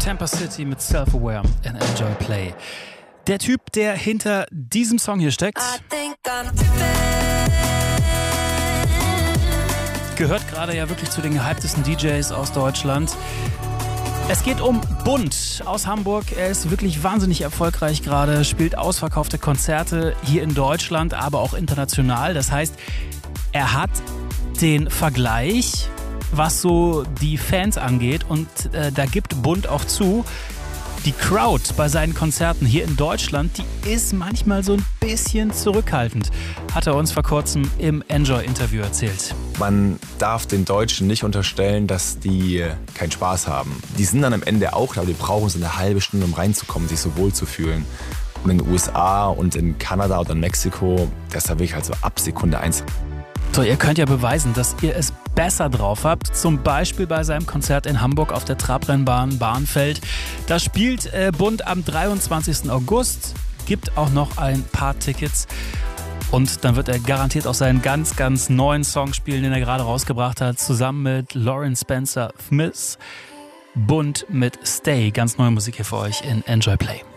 Tampa City mit Self-Aware and Enjoy Play. Der Typ, der hinter diesem Song hier steckt, gehört gerade ja wirklich zu den gehyptesten DJs aus Deutschland. Es geht um Bund aus Hamburg. Er ist wirklich wahnsinnig erfolgreich gerade, spielt ausverkaufte Konzerte hier in Deutschland, aber auch international. Das heißt, er hat den Vergleich, was so die Fans angeht, und da gibt Bund auch zu, die Crowd bei seinen Konzerten hier in Deutschland, die ist manchmal so ein bisschen zurückhaltend, hat er uns vor kurzem im Enjoy-Interview erzählt. Man darf den Deutschen nicht unterstellen, dass die keinen Spaß haben. Die sind dann am Ende auch da, aber die brauchen so eine halbe Stunde, um reinzukommen, sich so wohl zu fühlen. Und in den USA und in Kanada oder in Mexiko, das ist da wirklich halt so ab Sekunde 1. So, ihr könnt ja beweisen, dass ihr es besser drauf habt. Zum Beispiel bei seinem Konzert in Hamburg auf der Trabrennbahn Bahnfeld. Da spielt Bund am 23. August. Gibt auch noch ein paar Tickets. Und dann wird er garantiert auch seinen ganz, ganz neuen Song spielen, den er gerade rausgebracht hat. Zusammen mit Lauren Spencer Smith. Bund mit Stay. Ganz neue Musik hier für euch in Enjoy Play.